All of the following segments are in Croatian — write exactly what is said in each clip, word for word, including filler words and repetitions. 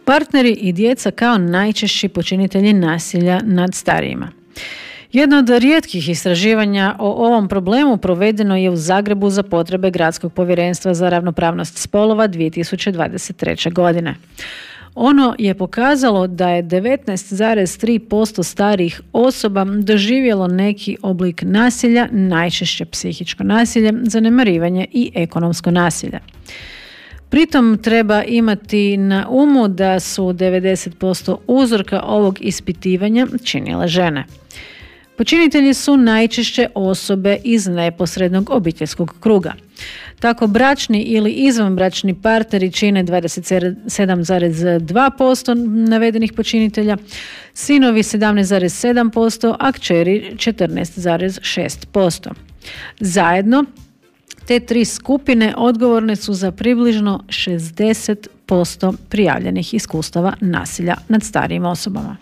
Partneri i djeca kao najčešći počinitelji nasilja nad starijima. Jedno od rijetkih istraživanja o ovom problemu provedeno je u Zagrebu za potrebe Gradskog povjerenstva za ravnopravnost spolova dvije tisuće dvadeset treće. godine. Ono je pokazalo da je devetnaest zarez tri posto starijih osoba doživjelo neki oblik nasilja, najčešće psihičko nasilje, zanemarivanje i ekonomsko nasilje. Pritom treba imati na umu da su devedeset posto uzorka ovog ispitivanja činile žene. Počinitelji su najčešće osobe iz neposrednog obiteljskog kruga. Tako bračni ili izvanbračni partneri čine dvadeset sedam zarez dva posto navedenih počinitelja, sinovi sedamnaest zarez sedam posto, a kćeri četrnaest zarez šest posto. Zajedno, te tri skupine odgovorne su za približno šezdeset posto prijavljenih iskustava nasilja nad starijim osobama.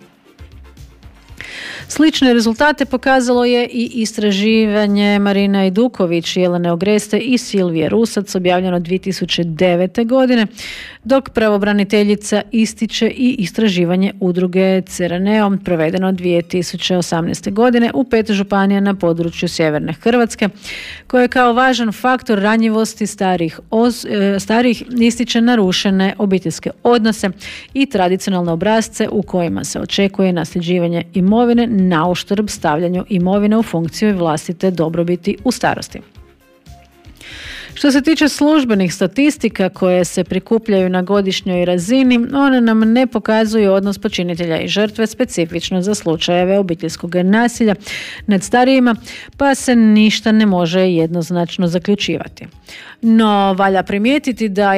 Slične rezultate pokazalo je i istraživanje Marina Ajduković, Jelene Ogreste i Silvije Rusac objavljeno dvije tisuće devete. godine, dok pravobraniteljica ističe i istraživanje udruge Ceraneo provedeno dvije tisuće osamnaeste. godine u pet županija na području sjeverne Hrvatske, koje kao važan faktor ranjivosti starih, os, starih ističe narušene obiteljske odnose i tradicionalne obrasce u kojima se očekuje nasljeđivanje imovine na uštrb stavljanju imovine u funkciju vlastite dobrobiti u starosti. Što se tiče službenih statistika koje se prikupljaju na godišnjoj razini, one nam ne pokazuju odnos počinitelja i žrtve specifično za slučajeve obiteljskog nasilja nad starijima, pa se ništa ne može jednoznačno zaključivati. No, valja primijetiti da